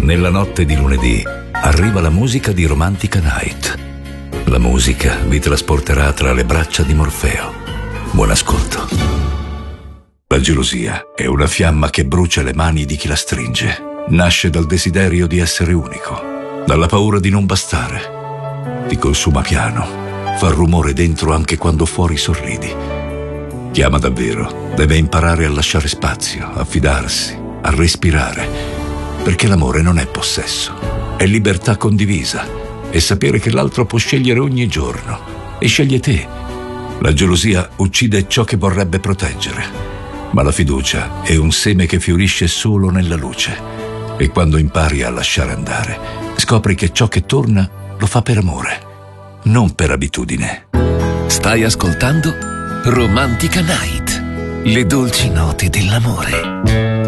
Nella notte di lunedì arriva la musica di Romantica Night. La musica vi trasporterà tra le braccia di Morfeo. Buon ascolto. La gelosia è una fiamma che brucia le mani di chi la stringe. Nasce dal desiderio di essere unico, dalla paura di non bastare. Ti consuma piano, fa rumore dentro anche quando fuori sorridi. Chi ama davvero deve imparare a lasciare spazio, a fidarsi, a respirare. Perché l'amore non è possesso, è libertà condivisa, è sapere che l'altro può scegliere ogni giorno e sceglie te. La gelosia uccide ciò che vorrebbe proteggere, ma la fiducia è un seme che fiorisce solo nella luce. E quando impari a lasciare andare, scopri che ciò che torna lo fa per amore, non per abitudine. Stai ascoltando Romantica Night, le dolci note dell'amore.